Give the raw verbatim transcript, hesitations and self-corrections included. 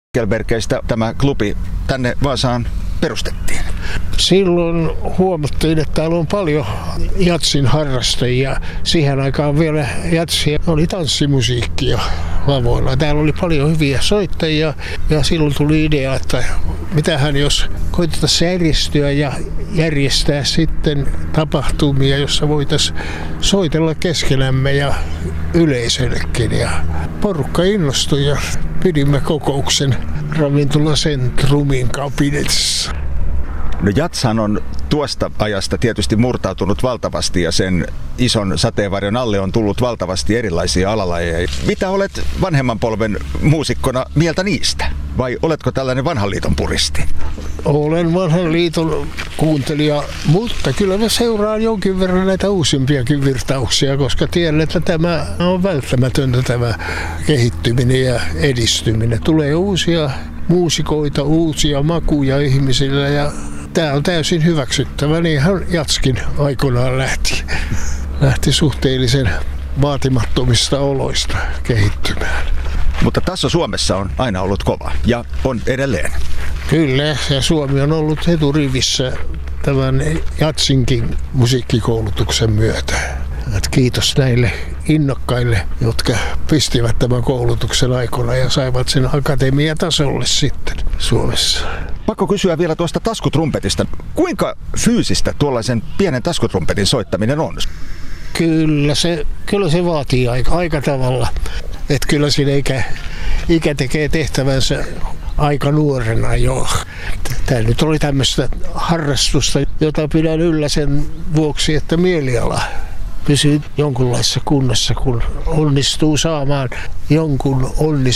Keckelbergeistä tämä klubi tänne Vaasaan perustettiin? Silloin huomattiin, että täällä on paljon jatsin harrastajia. Siihen aikaan vielä jatsia oli tanssimusiikkia lavoilla. Täällä oli paljon hyviä soittajia ja silloin tuli idea, että mitähän jos koitetaan järjestyä ja järjestää sitten tapahtumia, jossa voitaisiin soitella keskenämme ja yleisöllekin. Ja porukka innostui ja pidimme kokouksen Ravintola Centrumin kabinetissa. No jatshan on tuosta ajasta tietysti murtautunut valtavasti ja sen ison sateenvarjon alle on tullut valtavasti erilaisia alalajeja. Mitä olet vanhemman polven muusikkona mieltä niistä? Vai oletko tällainen vanhan liiton puristi? Olen vanhan liiton kuuntelija, mutta kyllä mä seuraan jonkin verran näitä uusimpiakin virtauksia, koska tiedän, että tämä on välttämätöntä tämä kehittyminen ja edistyminen. Tulee uusia muusikoita, uusia makuja ihmisillä ja tämä on täysin hyväksyttävä. Niinhän jatskin aikoinaan lähti, lähti suhteellisen vaatimattomista oloista kehittymään. Mutta taso Suomessa on aina ollut kova ja on edelleen. Kyllä, ja Suomi on ollut eturivissä tämän jatsinkin musiikkikoulutuksen myötä. Et kiitos näille innokkaille, jotka pistivät tämän koulutuksen aikana ja saivat sen akatemiatasolle sitten Suomessa. Pakko kysyä vielä tuosta taskutrumpetista. Kuinka fyysistä tuollaisen pienen taskutrumpetin soittaminen on? Kyllä se, kyllä se vaatii aika, aika tavalla. Et kyllä siinä ikä, ikä tekee tehtävänsä aika nuorena jo. Tämä nyt oli tämmöistä harrastusta, jota pidän yllä sen vuoksi, että mieliala pysyy jonkunlaisessa kunnossa, kun onnistuu saamaan jonkun onnistuneen